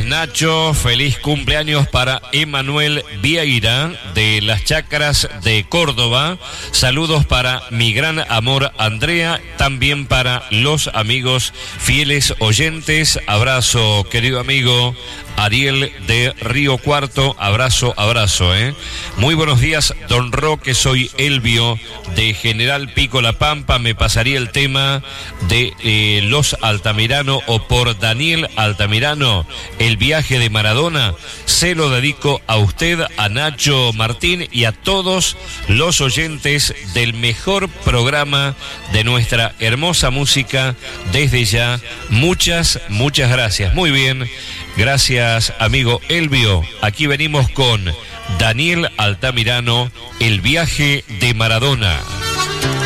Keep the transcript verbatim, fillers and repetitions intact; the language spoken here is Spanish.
Nacho. Feliz cumpleaños para Emanuel Vieira de las Chacras de Córdoba. Saludos para mi gran amor Andrea, también para los amigos fieles oyentes. Abrazo, querido amigo Ariel de Río Cuarto. Abrazo, abrazo, ¿eh? Muy buenos días, don Roque. Soy Elvio de General Pico La Pampa. Me pasaría el tema de eh, Los Altamirano o por Daniel Altamirano, El viaje de Maradona. Se lo dedico a usted, a Nacho Martín y a todos los oyentes del mejor programa de nuestra hermosa música. Desde ya, muchas, muchas gracias. Muy bien, gracias, amigo Elvio. Aquí venimos con Daniel Altamirano, El viaje de Maradona.